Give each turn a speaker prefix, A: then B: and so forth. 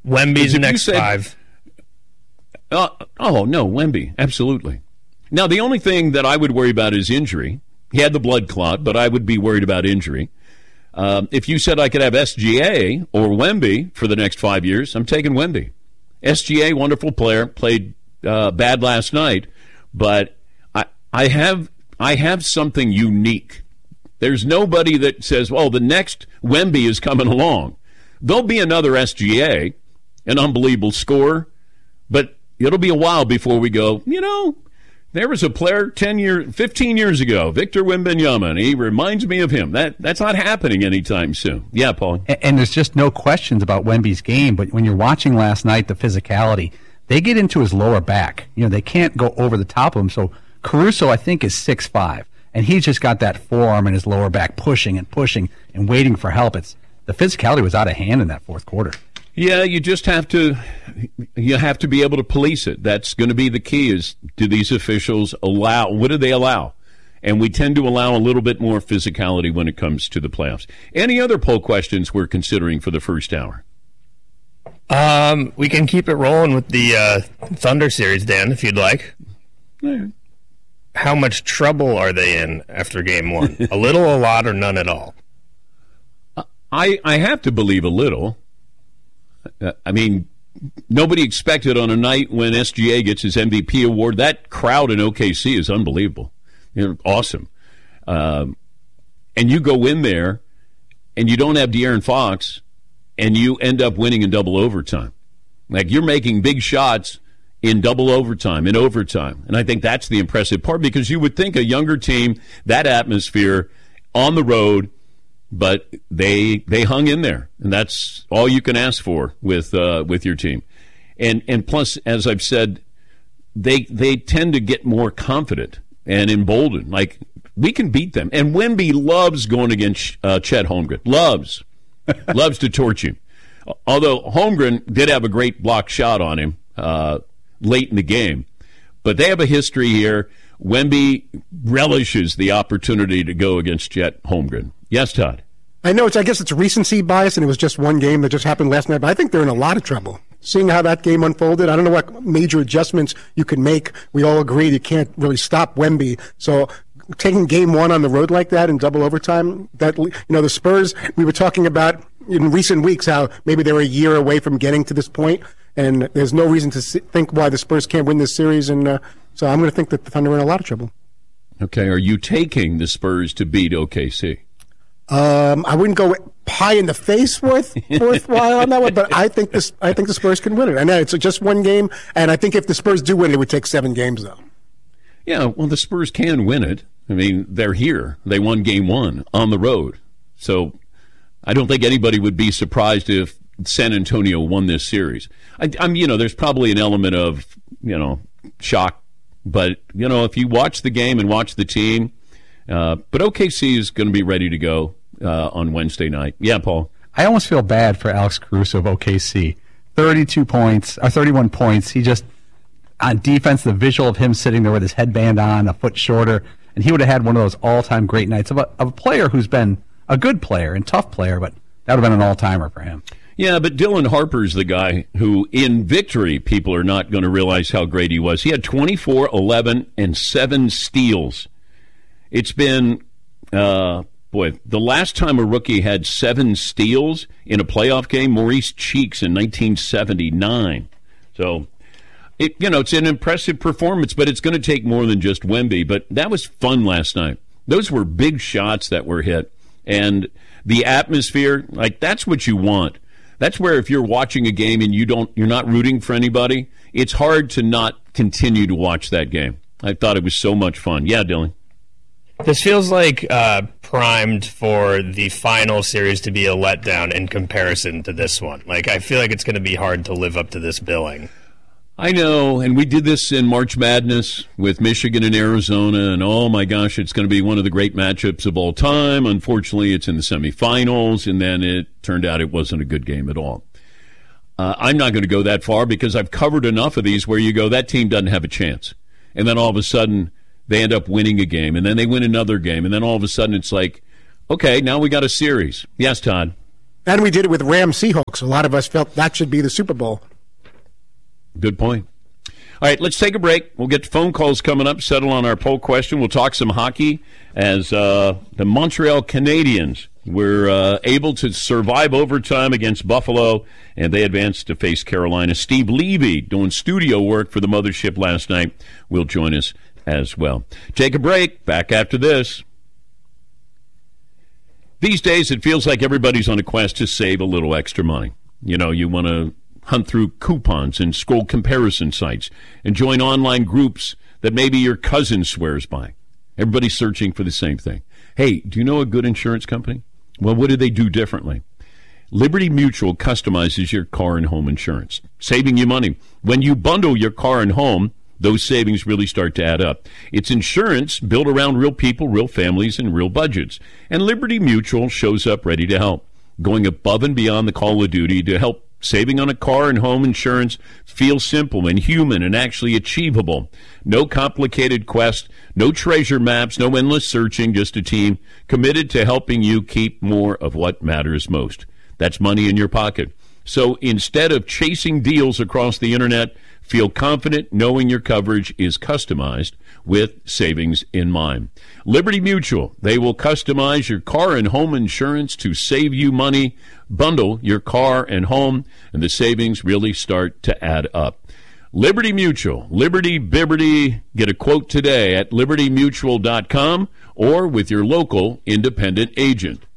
A: Wemby's next 5.
B: No, Wemby, absolutely. Now, the only thing that I would worry about is injury. He had the blood clot, but I would be worried about injury. If you said I could have SGA or Wemby for the next 5 years, I'm taking Wemby. SGA, wonderful player, played bad last night, but I have something unique. There's nobody that says, well, the next Wemby is coming along. There'll be another SGA, an unbelievable scorer, but it'll be a while before we go, there was a player 15 years ago, Victor Wembanyama, and he reminds me of him. That's not happening anytime soon. Yeah, Paul.
C: And there's just no questions about Wemby's game, but when you're watching last night, the physicality, they get into his lower back. They can't go over the top of him. So Caruso, I think, is 6'5", and he's just got that forearm in his lower back pushing and waiting for help. The physicality was out of hand in that fourth quarter.
B: Yeah, you just have to be able to police it. That's going to be the key is, do these officials allow, what do they allow? And we tend to allow a little bit more physicality when it comes to the playoffs. Any other poll questions we're considering for the first hour?
A: We can keep it rolling with the Thunder series, Dan, if you'd like.
B: Yeah.
A: How much trouble are they in after game 1? A little, a lot, or none at all?
B: I have to believe a little. I mean, nobody expected on a night when SGA gets his MVP award. That crowd in OKC is unbelievable. They're awesome. And you go in there, and you don't have De'Aaron Fox, and you end up winning in double overtime. Like, you're making big shots in double overtime, in overtime. And I think that's the impressive part, because you would think a younger team, that atmosphere on the road, but they hung in there, and that's all you can ask for with your team. And plus, as I've said, they tend to get more confident and emboldened. Like, we can beat them. And Wemby loves going against Chet Holmgren. Loves to torch him. Although Holmgren did have a great block shot on him late in the game. But they have a history here. Wemby relishes the opportunity to go against Chet Holmgren. Yes, Todd?
D: I know I guess it's recency bias, and it was just one game that just happened last night, but I think they're in a lot of trouble. Seeing how that game unfolded, I don't know what major adjustments you can make. We all agreed you can't really stop Wemby. So taking game 1 on the road like that in double overtime, the Spurs, we were talking about in recent weeks how maybe they were a year away from getting to this point, and there's no reason to think why the Spurs can't win this series, and so I'm going to think that the Thunder are in a lot of trouble. Okay,
B: are you taking the Spurs to beat OKC?
D: I wouldn't go pie in the face worthwhile on that one, but I think the Spurs can win it. I know it's just one game, and I think if the Spurs do win it, would take 7 games, though.
B: Yeah, well, the Spurs can win it. I mean, they're here. They won game 1 on the road. So I don't think anybody would be surprised if San Antonio won this series. There's probably an element of, shock. But, if you watch the game and watch the team, but OKC is going to be ready to go on Wednesday night. Yeah, Paul?
C: I almost feel bad for Alex Caruso of OKC. 31 points. He just, on defense, the visual of him sitting there with his headband on, a foot shorter, and he would have had one of those all-time great nights of a player who's been a good player and tough player, but that would have been an all-timer for him.
B: Yeah, but Dylan Harper's the guy who, in victory, people are not going to realize how great he was. He had 24, 11, and 7 steals. It's been, the last time a rookie had 7 steals in a playoff game, Maurice Cheeks in 1979. So, it's an impressive performance, but it's going to take more than just Wemby. But that was fun last night. Those were big shots that were hit. And the atmosphere, that's what you want. That's where if you're watching a game and you're not rooting for anybody, it's hard to not continue to watch that game. I thought it was so much fun. Yeah, Dylan?
A: This feels like primed for the final series to be a letdown in comparison to this one. I feel like it's going to be hard to live up to this billing.
B: I know, and we did this in March Madness with Michigan and Arizona, and oh my gosh, it's going to be one of the great matchups of all time. Unfortunately, it's in the semifinals, and then it turned out it wasn't a good game at all. I'm not going to go that far because I've covered enough of these where you go, that team doesn't have a chance. And then all of a sudden, they end up winning a game, and then they win another game, and then all of a sudden it's like, okay, now we got a series. Yes, Todd?
D: And we did it with Rams Seahawks. A lot of us felt that should be the Super Bowl.
B: Good point. All right, let's take a break. We'll get to phone calls coming up, settle on our poll question. We'll talk some hockey as the Montreal Canadiens were able to survive overtime against Buffalo, and they advanced to face Carolina. Steve Levy, doing studio work for the Mothership last night, will join us as well. Take a break. Back after this. These days, it feels like everybody's on a quest to save a little extra money. You know, you want to hunt through coupons and scroll comparison sites and join online groups that maybe your cousin swears by. Everybody's searching for the same thing. Hey, do you know a good insurance company? Well, what do they do differently? Liberty Mutual customizes your car and home insurance, saving you money. When you bundle your car and home, those savings really start to add up. It's insurance built around real people, real families, and real budgets. And Liberty Mutual shows up ready to help, going above and beyond the call of duty to help saving on a car and home insurance feel simple and human and actually achievable. No complicated quest, no treasure maps, no endless searching, just a team committed to helping you keep more of what matters most. That's money in your pocket. So instead of chasing deals across the internet, feel confident knowing your coverage is customized with savings in mind. Liberty Mutual, they will customize your car and home insurance to save you money. Bundle your car and home, and the savings really start to add up. Liberty Mutual, Liberty Bibberty. Get a quote today at libertymutual.com or with your local independent agent.